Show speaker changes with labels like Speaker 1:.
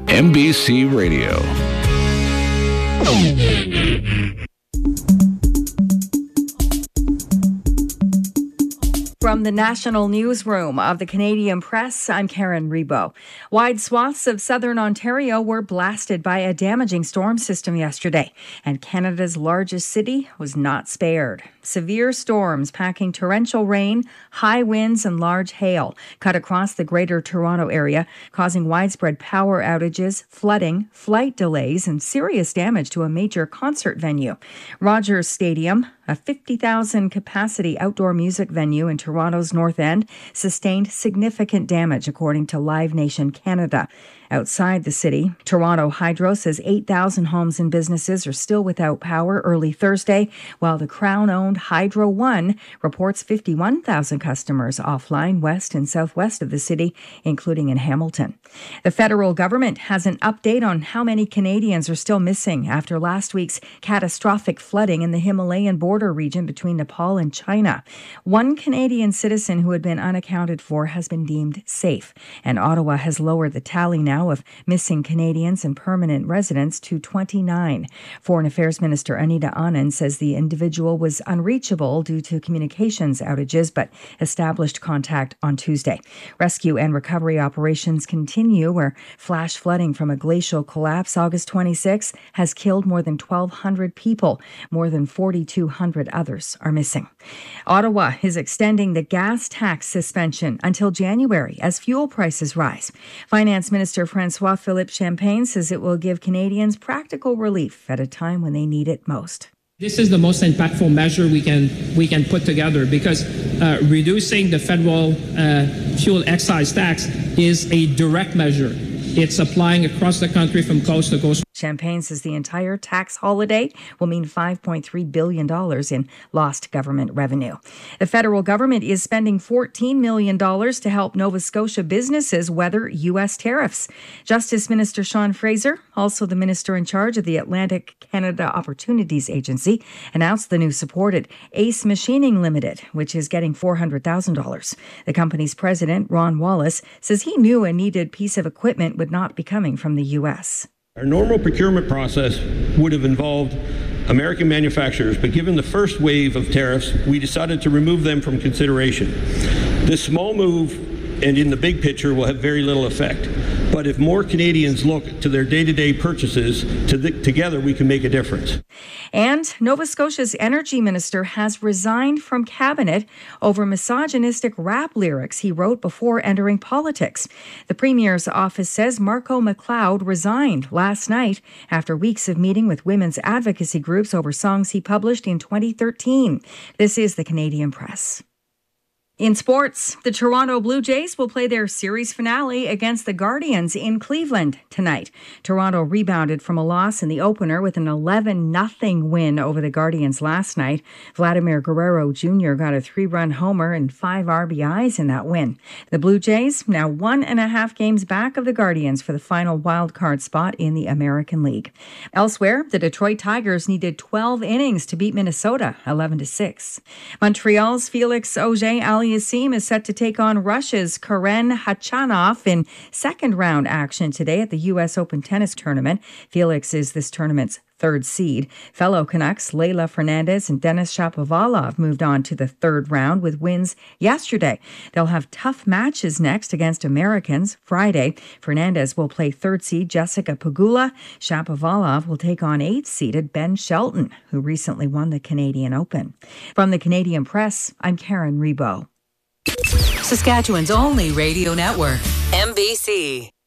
Speaker 1: MBC Radio.
Speaker 2: From the National Newsroom of the Canadian Press, I'm Karen Rebo. Wide swaths of southern Ontario were blasted by a damaging storm system yesterday, and Canada's largest city was not spared. Severe storms packing torrential rain, high winds, and large hail cut across the Greater Toronto area, causing widespread power outages, flooding, flight delays, and serious damage to a major concert venue. Rogers Stadium, a 50,000 capacity outdoor music venue in Toronto's North End, sustained significant damage, according to Live Nation Canada. Outside the city, Toronto Hydro says 8,000 homes and businesses are still without power early Thursday, while the Crown-owned Hydro One reports 51,000 customers offline west and southwest of the city, including in Hamilton. The federal government has an update on how many Canadians are still missing after last week's catastrophic flooding in the Himalayan border region between Nepal and China. One Canadian citizen who had been unaccounted for has been deemed safe, and Ottawa has lowered the tally now of missing Canadians and permanent residents to 29. Foreign Affairs Minister Anita Anand says the individual was unreachable due to communications outages, but established contact on Tuesday. Rescue and recovery operations continue, where flash flooding from a glacial collapse August 26 has killed more than 1,200 people. More than 4,200 others are missing. Ottawa is extending the gas tax suspension until January as fuel prices rise. Finance Minister François Philippe Champagne says it will give Canadians practical relief at a time when they need it most.
Speaker 3: This is the most impactful measure we can put together, because reducing the federal fuel excise tax is a direct measure. It's applying across the country from coast to coast.
Speaker 2: Champagne says the entire tax holiday will mean $5.3 billion in lost government revenue. The federal government is spending $14 million to help Nova Scotia businesses weather U.S. tariffs. Justice Minister Sean Fraser, also the minister in charge of the Atlantic Canada Opportunities Agency, announced the new support at Ace Machining Limited, which is getting $400,000. The company's president, Ron Wallace, says he knew a needed piece of equipment would not be coming from the U.S.
Speaker 4: Our normal procurement process would have involved American manufacturers, but given the first wave of tariffs, we decided to remove them from consideration. This small move, and in the big picture, will have very little effect. But if more Canadians look to their day-to-day purchases, together we can make a difference.
Speaker 2: And Nova Scotia's energy minister has resigned from cabinet over misogynistic rap lyrics he wrote before entering politics. The premier's office says Marco McLeod resigned last night after weeks of meeting with women's advocacy groups over songs he published in 2013. This is the Canadian Press. In sports, the Toronto Blue Jays will play their series finale against the Guardians in Cleveland tonight. Toronto rebounded from a loss in the opener with an 11-0 win over the Guardians last night. Vladimir Guerrero Jr. got a 3-run homer and 5 RBIs in that win. The Blue Jays now 1.5 games back of the Guardians for the final wildcard spot in the American League. Elsewhere, the Detroit Tigers needed 12 innings to beat Minnesota 11-6. Montreal's Felix Auger-Aliassime is set to take on Russia's Karen Khachanov in second-round action today at the U.S. Open Tennis Tournament. Felix is this tournament's third seed. Fellow Canucks Leylah Fernandez and Denis Shapovalov moved on to the third round with wins yesterday. They'll have tough matches next against Americans Friday. Fernandez will play third seed Jessica Pegula. Shapovalov will take on 8th-seeded Ben Shelton, who recently won the Canadian Open. From the Canadian Press, I'm Karen Rebo.
Speaker 5: Saskatchewan's only radio network, MBC.